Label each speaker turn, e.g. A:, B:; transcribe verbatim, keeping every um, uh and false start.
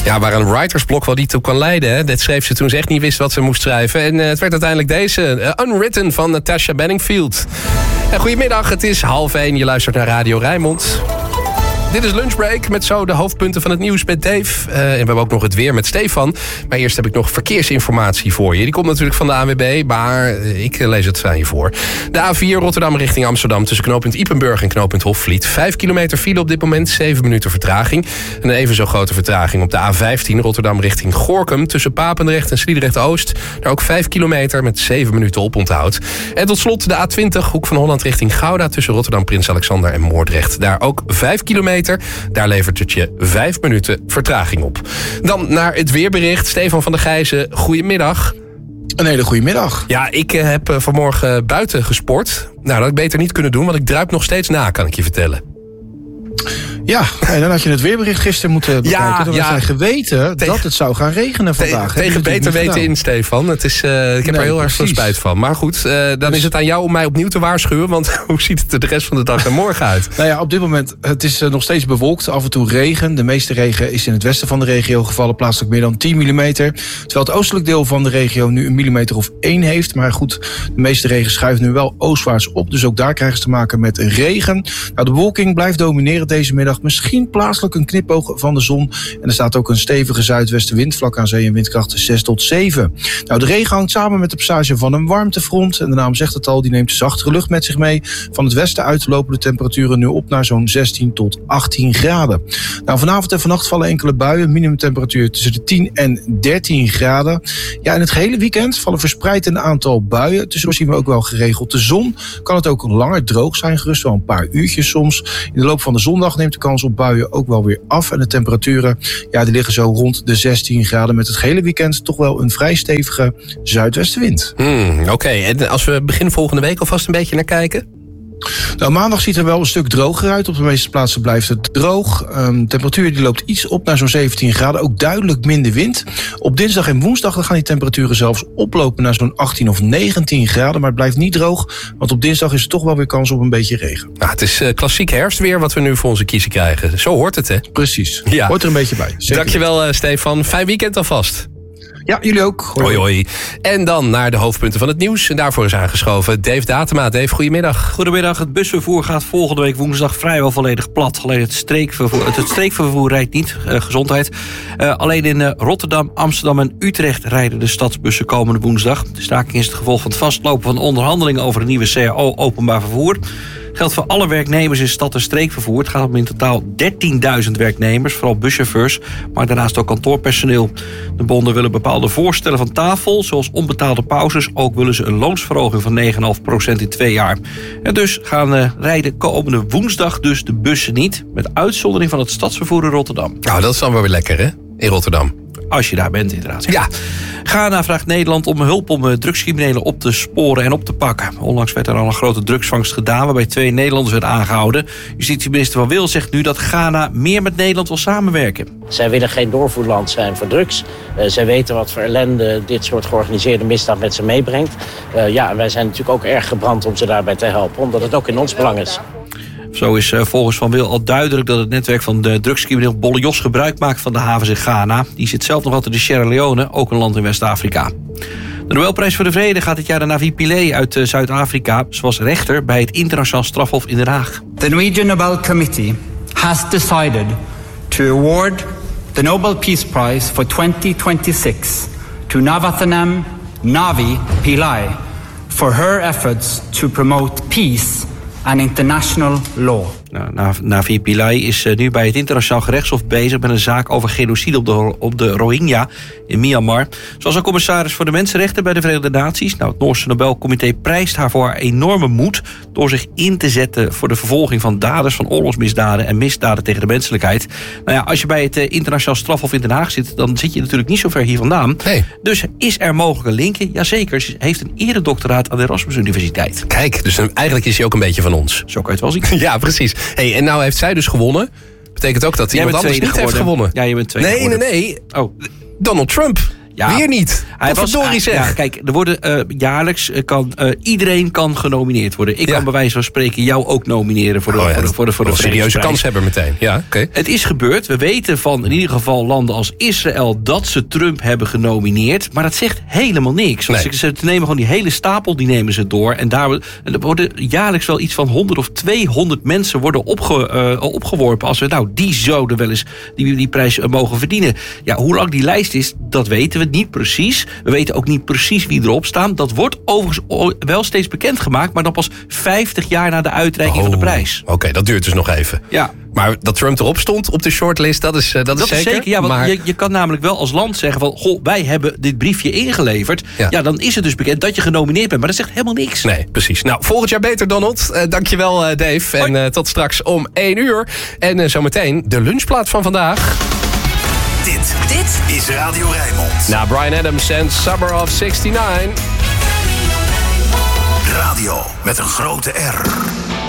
A: Ja, waar een writersblok wel niet toe kan leiden. Hè? Dit schreef ze toen ze echt niet wist wat ze moest schrijven. En uh, het werd uiteindelijk deze. Uh, Unwritten van Natasha Bedingfield. En goedemiddag, het is half één. Je luistert naar Radio Rijnmond. Dit is Lunchbreak met zo de hoofdpunten van het nieuws met Dave. Uh, en we hebben ook nog het weer met Stefan. Maar eerst heb ik nog verkeersinformatie voor je. Die komt natuurlijk van de A N W B, maar uh, ik lees het aan je voor. De A vier Rotterdam richting Amsterdam tussen knooppunt Ypenburg en knooppunt Hofvliet. Vijf kilometer file op dit moment, zeven minuten vertraging. En een even zo grote vertraging op de A vijftien Rotterdam richting Gorinchem tussen Papendrecht en Sliedrecht-Oost. Daar ook vijf kilometer met zeven minuten oponthoud. En tot slot de A twintig Hoek van Holland richting Gouda tussen Rotterdam, Prins Alexander en Moordrecht. Daar ook vijf kilometer. Daar levert het je vijf minuten vertraging op. Dan naar het weerbericht. Stefan van der Gijzen, goedemiddag.
B: Een hele goede middag.
A: Ja, ik heb vanmorgen buiten gesport. Nou, dat had ik beter niet kunnen doen, want ik druip nog steeds na, kan ik je vertellen.
B: Ja, en dan had je het weerbericht gisteren moeten bekijken.
A: Ja,
B: dan
A: ja.
B: had je geweten
A: Tegen,
B: dat het zou gaan regenen vandaag.
A: Te, tegen beter weten
B: gedaan.
A: in, Stefan. Het is, uh, ik heb
B: nee,
A: er heel erg veel
B: precies.
A: spijt van. Maar goed, uh, dan
B: dus,
A: is het aan jou om mij opnieuw te waarschuwen. Want hoe ziet het er de rest van de dag en morgen uit?
B: Nou ja, op dit moment, het is uh, nog steeds bewolkt. Af en toe regen. De meeste regen is in het westen van de regio gevallen. Plaatselijk meer dan tien millimeter. Terwijl het oostelijk deel van de regio nu een millimeter of één heeft. Maar goed, de meeste regen schuift nu wel oostwaarts op. Dus ook daar krijgen ze te maken met regen. Nou, de bewolking blijft domineren deze middag. Misschien plaatselijk een knipoog van de zon. En er staat ook een stevige zuidwestenwind, vlak aan zee en windkracht zes tot zeven. Nou, de regen hangt samen met de passage van een warmtefront. En de naam zegt het al, die neemt zachtere lucht met zich mee. Van het westen uit lopen de temperaturen nu op naar zo'n zestien tot achttien graden. Nou, vanavond en vannacht vallen enkele buien. Minimumtemperatuur tussen de tien en dertien graden. Ja, en het gehele weekend vallen verspreid een aantal buien. Tussendoor zien we ook wel geregeld de zon. Kan het ook langer droog zijn, gerust wel een paar uurtjes soms. In de loop van de zondag neemt de kans op buien ook wel weer af. En de temperaturen, ja, die liggen zo rond de zestien graden. Met het gehele weekend toch wel een vrij stevige zuidwestenwind.
A: Hmm, Oké, okay. En als we begin volgende week alvast een beetje naar kijken?
B: Nou, maandag ziet er wel een stuk droger uit. Op de meeste plaatsen blijft het droog. Um, de temperatuur die loopt iets op naar zo'n zeventien graden. Ook duidelijk minder wind. Op dinsdag en woensdag dan gaan die temperaturen zelfs oplopen naar zo'n achttien of negentien graden. Maar het blijft niet droog, want op dinsdag is er toch wel weer kans op een beetje regen.
A: Nou, het is uh, klassiek herfstweer wat we nu voor onze kiezen krijgen. Zo hoort het, hè?
B: Precies.
A: Ja.
B: Hoort er een beetje bij. Zeker.
A: Dankjewel, uh, Stefan. Fijn weekend alvast.
B: Ja, jullie ook. Hoi.
A: Hoi, hoi. En dan naar de hoofdpunten van het nieuws. En daarvoor is aangeschoven Dave Datema. Dave, goedemiddag.
C: Goedemiddag. Het busvervoer gaat volgende week woensdag vrijwel volledig plat. Alleen het streekvervoer, het, het streekvervoer rijdt niet. Uh, gezondheid. Uh, alleen in uh, Rotterdam, Amsterdam en Utrecht rijden de stadsbussen komende woensdag. De staking is het gevolg van het vastlopen van onderhandelingen over een nieuwe C A O openbaar vervoer. Geldt voor alle werknemers in stad- en streekvervoer. Het gaat om in totaal dertienduizend werknemers, vooral buschauffeurs, maar daarnaast ook kantoorpersoneel. De bonden willen bepaalde voorstellen van tafel, zoals onbetaalde pauzes. Ook willen ze een loonsverhoging van negen komma vijf procent in twee jaar. En dus gaan uh, rijden komende woensdag dus de bussen niet, met uitzondering van het stadsvervoer in Rotterdam.
A: Nou, dat is dan wel weer lekker, hè? In Rotterdam.
C: Als je daar bent, inderdaad.
A: Ja.
C: Ghana vraagt Nederland om hulp om drugscriminelen op te sporen en op te pakken. Onlangs werd er al een grote drugsvangst gedaan, waarbij twee Nederlanders werden aangehouden. Justitieminister Van Wil zegt nu dat Ghana meer met Nederland wil samenwerken.
D: Zij willen geen doorvoerland zijn voor drugs. Uh, zij weten wat voor ellende dit soort georganiseerde misdaad met ze meebrengt. Uh, ja, en wij zijn natuurlijk ook erg gebrand om ze daarbij te helpen, omdat het ook in ons belang is.
C: Zo is uh, volgens Van Wil al duidelijk dat het netwerk van de drugscrimineel Bolle Jos gebruik maakt van de havens in Ghana. Die zit zelf nog altijd in Sierra Leone, ook een land in West-Afrika. De Nobelprijs voor de Vrede gaat dit jaar naar Navi Pillay uit uh, Zuid-Afrika. Ze was rechter bij het Internationaal Strafhof in Den Haag.
E: The Norwegian Nobel Committee has decided to award the Nobel Peace Prize for twenty twenty-six to Navathanam Navi Pillay for her efforts to promote peace and international law.
C: Nou, Navi Pillay is uh, nu bij het Internationaal Gerechtshof bezig met een zaak over genocide op de, op de Rohingya in Myanmar. Zoals een commissaris voor de Mensenrechten bij de Verenigde Naties. Nou, het Noorse Nobelcomité prijst haar voor haar enorme moed door zich in te zetten voor de vervolging van daders van oorlogsmisdaden en misdaden tegen de menselijkheid. Nou ja, als je bij het uh, Internationaal Strafhof in Den Haag zit, dan zit je natuurlijk niet zo ver hier vandaan.
A: Nee.
C: Dus is er mogelijk een linkje? Jazeker, ze heeft een eredoctoraat aan de Erasmus Universiteit.
A: Kijk, dus eigenlijk is hij ook een beetje van ons.
C: Zo kan je het wel zien.
A: Ja, precies. Hey, en nou heeft zij dus gewonnen. Betekent ook dat
C: Jij
A: iemand
C: bent
A: anders niet
C: geworden.
A: heeft gewonnen.
C: Ja, je bent tweede
A: Nee,
C: geworden.
A: nee, nee.
C: Oh.
A: Donald Trump.
C: Ja,
A: Weer niet.
C: Hij
A: Wat
C: was,
A: verdorie zeg.
C: Ja, kijk, er worden uh, jaarlijks uh, kan uh, iedereen kan genomineerd worden. Ik
A: Ja.
C: kan bij wijze van spreken jou ook nomineren voor de
A: Oh ja,
C: voor de, voor de, voor de
A: een serieuze
C: Vredesprijs.
A: kans hebben meteen. Ja, oké. Okay.
C: Het is gebeurd. We weten van in ieder geval landen als Israël dat ze Trump hebben genomineerd. Maar dat zegt helemaal niks. Want
A: Nee.
C: ze, ze nemen gewoon die hele stapel, die nemen ze door. En daar en er worden jaarlijks wel iets van honderd of tweehonderd mensen worden opge, uh, opgeworpen. Als we nou, die zouden wel eens die, die prijs uh, mogen verdienen. Ja, hoe lang die lijst is, dat weten we niet precies. We weten ook niet precies wie erop staan. Dat wordt overigens wel steeds bekendgemaakt, maar dan pas vijftig jaar na de uitreiking
A: Oh,
C: van de prijs.
A: Oké, okay, dat duurt dus nog even.
C: Ja.
A: Maar dat Trump erop stond op de shortlist, dat is, uh, dat
C: Dat
A: is
C: is
A: zeker.
C: zeker, ja, want
A: maar...
C: je, je kan namelijk wel als land zeggen van, goh, wij hebben dit briefje ingeleverd.
A: Ja.
C: Ja, dan is het dus bekend dat je genomineerd bent, maar dat zegt helemaal niks.
A: Nee, precies. Nou, volgend jaar beter, Donald. Uh, dankjewel, uh, Dave.
C: Hoi.
A: En uh, tot straks om één uur. En uh, zometeen de lunchplaat van vandaag.
F: Dit, dit is Radio Rijnmond.
A: Nou, Bryan Adams en Summer of zestig negen.
F: Radio met een grote R.